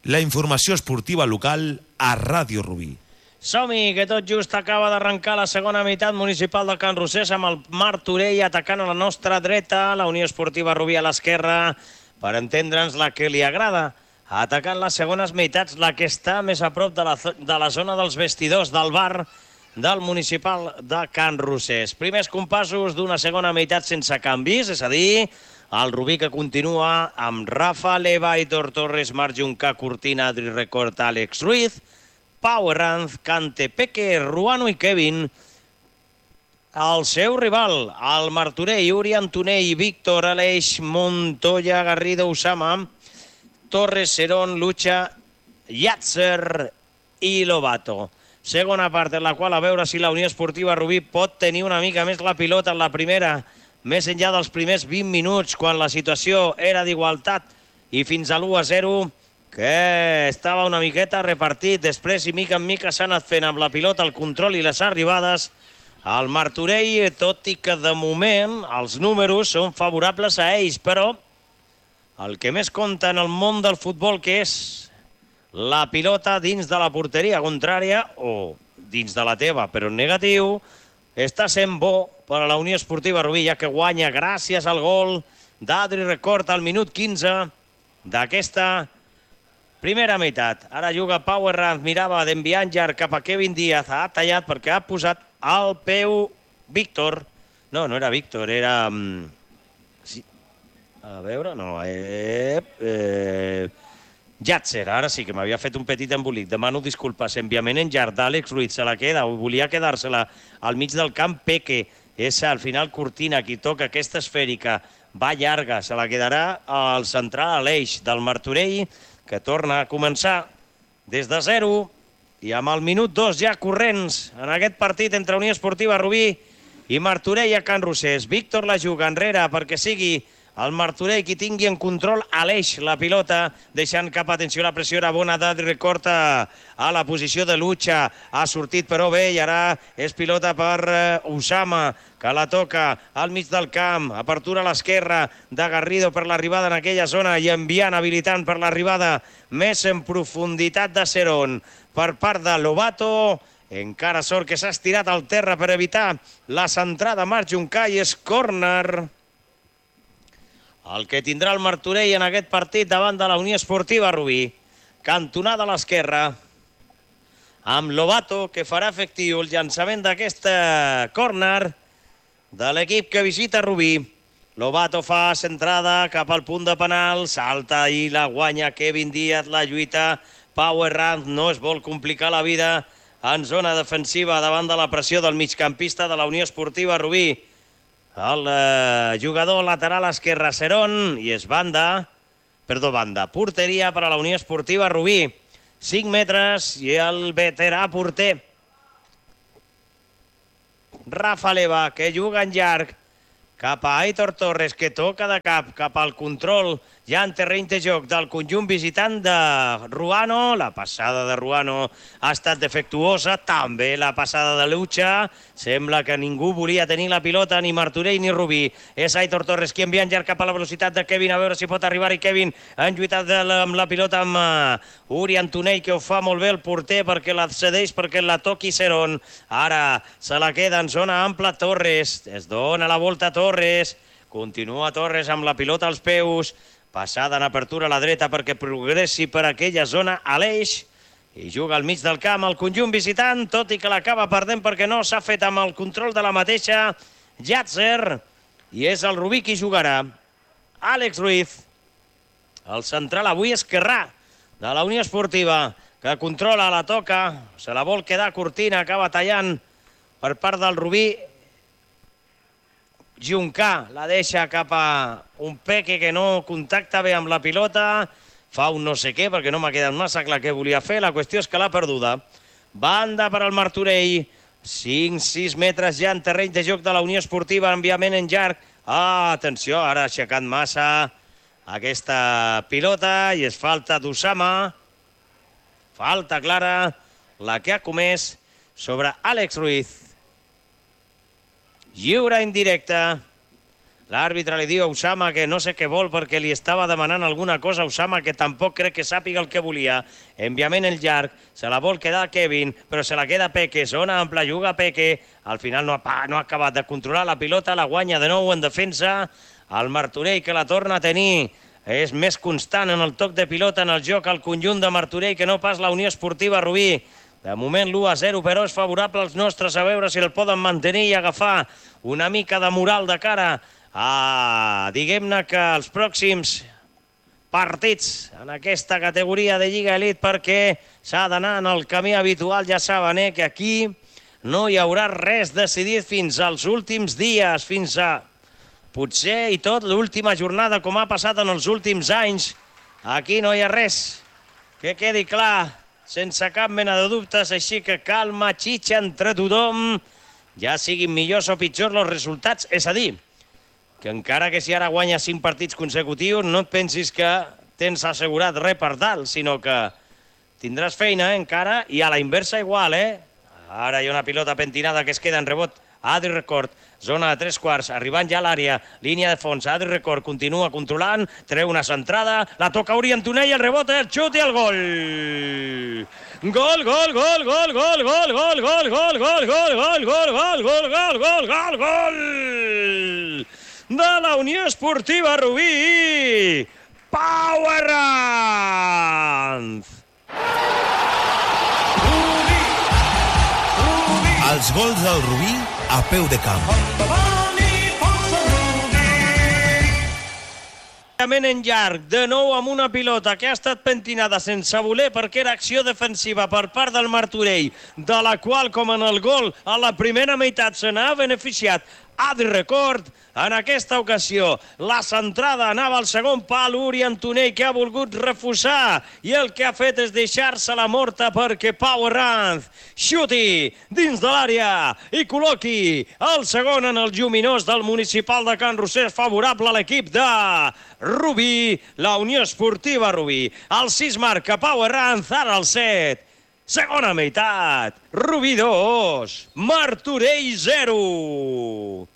La informació esportiva local a Ràdio Rubí. Som-hi, que tot just acaba d'arrencar la segona meitat municipal de Can Rosés amb el Martorell atacant a la nostra dreta, la Unió Esportiva Rubí a l'esquerra, per entendre'ns la que li agrada. Atacant les segones meitats, la que està més a prop de la zona dels vestidors del bar del municipal de Can Rosés. Primers compassos d'una segona meitat sense canvis, és a dir, el Rubí que continua amb Rafa Leva, Aitor Torres, Marc Juncà, Cortina, Adri Record, Àlex Ruiz, Pau Herranz, Cante, Peque, Ruano i Kevin. El seu rival, el Martorell, Uri Antonell, Víctor, Aleix, Montoya, Garrido, Usama, Torres, Serón, Lucha, Yatzer i Lobato. Segona part en la qual a veure si la Unió Esportiva Rubí pot tenir una mica més la pilota en la primera, més enllà dels primers 20 minuts, quan la situació era d'igualtat i fins a l'1-0, que estava una miqueta repartit. Després, i mica en mica, s'ha anat fent amb la pilota el control i les arribades. El Martorell, tot i que de moment els números són favorables a ells, però el que més compta en el món del futbol, que és la pilota dins de la porteria contrària o dins de la teva, però en negatiu, està sent bo per a la Unió Esportiva Rubí, ja que guanya gràcies al gol d'Adri Record al minut 15 d'aquesta primera meitat. Ara juga Pau Herranz, mirava d'enviar llarg cap a Kevin Díaz, ha tallat perquè ha posat el peu Víctor. No era Víctor, era... Sí. A veure, no... Yatzer, ara sí que m'havia fet un petit embolic. Demano disculpes. Enviament en llarg d'Àlex Ruiz, se la queda, volia quedar-se-la al mig del camp. Peque, és al final Cortina qui toca aquesta esfèrica, va llarga, se la quedarà al central Aleix del Martorell, que torna a començar des de 0 i amb el minut 2 ja corrents en aquest partit entre Unió Esportiva Rubí i Martorell a Can Rosés. Víctor la juga enrere perquè sigui el Martorell qui tingui en control Aleix la pilota, deixant cap, atenció, la pressió era bona d'Adri Record a la posició de Lucha, ha sortit però bé i ara és pilota per Usama, que la toca al mig del camp, apertura a l'esquerra de Garrido per l'arribada en aquella zona i enviant, habilitant per l'arribada més en profunditat de Serón per part de Lobato. Encara sort que s'ha estirat al terra per evitar la centrada Marc Juncà i és córner el que tindrà el Martorell en aquest partit davant de la Unió Esportiva Rubí. Cantonada a l'esquerra amb Lobato, que farà efectiu el llançament d'aquesta córner de l'equip que visita Rubí. Lobato fa centrada cap al punt de penal, salta i la guanya Kevin Díaz, la lluita Pau Herranz, no es vol complicar la vida en zona defensiva davant de la pressió del migcampista de la Unió Esportiva Rubí. El jugador lateral esquerre Serón i és banda, porteria per a la Unió Esportiva Rubí. 5 metres i el veterà porter Rafa Leva, que juga en llarg cap a Aitor Torres, que toca de cap al control ja en terreny de joc del conjunt visitant de Ruano. La passada de Ruano ha estat defectuosa, també la passada de Lucha. Sembla que ningú volia tenir la pilota, ni Martorell ni Rubí. És Aitor Torres qui envia en llarg cap a la velocitat de Kevin, a veure si pot arribar, i Kevin han lluitat amb la pilota amb Uri Antonell, que ho fa molt bé el porter perquè la cedeix, perquè la toqui Serón. Ara se la queda en zona ampla Torres, es dona la volta a Torres, continua Torres amb la pilota als peus, passada en apertura a la dreta perquè progressi per aquella zona Aleix, i juga al mig del camp el conjunt visitant, tot i que l'acaba perdent perquè no s'ha fet amb el control de la mateixa Yatzer, i és el Rubí qui jugarà. Àlex Ruiz, el central avui esquerrà de la Unió Esportiva, que controla, la toca, se la vol quedar Cortina, acaba tallant per part del Rubí. Juncà la deixa cap a un Peque que no contacta bé amb la pilota, fa un no sé què perquè no m'ha quedat massa clar què volia fer, la qüestió és que l'ha perduda. Banda per al Martorell, 5-6 metres ja en terreny de joc de la Unió Esportiva, enviament en llarg. Atenció, ara ha aixecat massa aquesta pilota i és falta d'Usama, falta clara la que ha comès sobre Àlex Ruiz. Lliure indirecte. L'àrbitre li diu a Usama que no sé què vol perquè li estava demanant alguna cosa a Usama que tampoc crec que sàpiga el que volia. Enviament en llarg, se la vol quedar Kevin, però se la queda Peque, zona ampla, juga Peque. Al final no ha acabat de controlar la pilota, la guanya de nou en defensa. El Martorell que la torna a tenir. És més constant en el toc de pilota, en el joc, al conjunt de Martorell que no pas la Unió Esportiva Rubí. De moment l'1-0, però és favorable als nostres, a veure si el poden mantenir i agafar una mica de moral de cara diguem-ne que els pròxims partits en aquesta categoria de Lliga Elite, perquè s'ha d'anar en el camí habitual, ja saben, que aquí no hi haurà res decidit fins als últims dies, fins a potser i tot l'última jornada, com ha passat en els últims anys. Aquí no hi ha res, que quedi clar, sense cap mena de dubtes, així que calma, xitxa entre tothom, ja siguin millors o pitjors els resultats, és a dir, que encara que si ara guanyes 5 partits consecutius no et pensis que tens assegurat res per dalt, sinó que tindràs feina encara, i a la inversa igual, Ara hi ha una pilota pentinada que es queda en rebot. Adri Record, zona de 3/4, arribant ja a l'àrea, línia de fons. Adri Record continua controlant, treu una centrada, la toca Uri Antonell, el rebot, el xut i el gol! Gol, gol, gol, gol, gol, gol, gol, gol, gol, gol, gol, gol, gol, gol, gol, gol, gol, gol, gol! De la Unió Esportiva Rubí, Pau Herranz! Els gols del Rubí a peu de camp. En llarg, de nou amb una pilota que ha estat pentinada sense voler perquè era acció defensiva per part del Martorell, de la qual, com en el gol a la primera meitat, se n'ha beneficiat Adri Record. En aquesta ocasió, la centrada anava al segon pal, Uri Antonell, que ha volgut refusar, i el que ha fet és deixar-se la morta perquè Pau Herranz xuti dins de l'àrea i col·loqui el segon en el lluminós del Municipal de Can Rosés, favorable a l'equip de Rubí, la Unió Esportiva Rubí. El 6 marca Pau Herranz, ara el 7. Segona meitat, Rubí 2, Martorell 0.